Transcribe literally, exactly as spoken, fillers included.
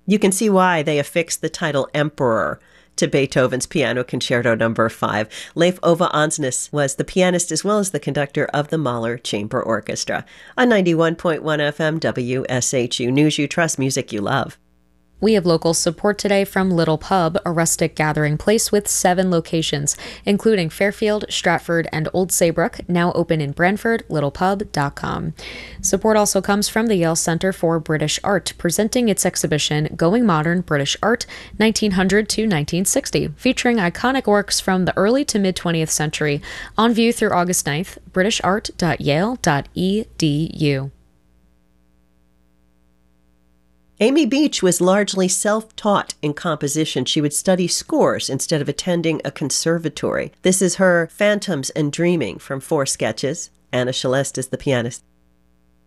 You can see why they affixed the title Emperor to Beethoven's Piano Concerto Number five. Leif Ove Ansnes was the pianist as well as the conductor of the Mahler Chamber Orchestra. On ninety-one point one F M W S H U News You Trust, music you love. We have local support today from Little Pub, a rustic gathering place with seven locations, including Fairfield, Stratford, and Old Saybrook, now open in Brantford, little pub dot com. Support also comes from the Yale Center for British Art, presenting its exhibition Going Modern British Art, nineteen hundred to nineteen sixty, featuring iconic works from the early to mid-twentieth century, on view through August ninth, british art dot yale dot e d u. Amy Beach was largely self-taught in composition. She would study scores instead of attending a conservatory. This is her Phantoms and Dreaming from four sketches. Anna Celeste is the pianist.